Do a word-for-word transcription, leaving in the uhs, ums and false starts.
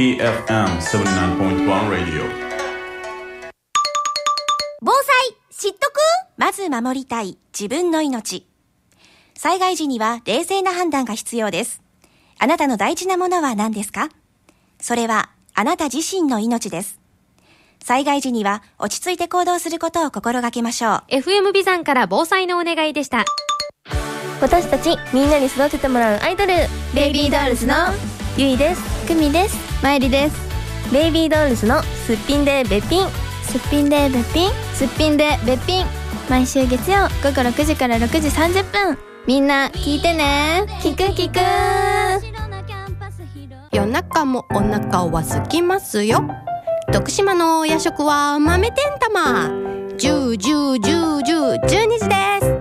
イーエフエムななじゅうきゅうてんいち Radio。 防災知っとく？まず守りたい自分の命。災害時には冷静な判断が必要です。あなたの大事なものは何ですか？それはあなた自身の命です。災害時には落ち着いて行動することを心がけましょう。 エフエム ビザンから防災のお願いでした。 私たちみんなに育ててもらうアイドル、 ベイビードールズのゆいです。 くみです。まいりです。 ベイビードールズのすっぴんでべっぴん、 すっぴんでべっぴん、すっぴんでべっぴん、毎週月曜ごごろくじからろくじさんじゅっぷん、みんな聞いてね。聞く聞く。 夜中もお腹は空きますよ。徳島の夜食は豆天玉。じゅう、じゅう、じゅう、じゅう、じゅうにじです。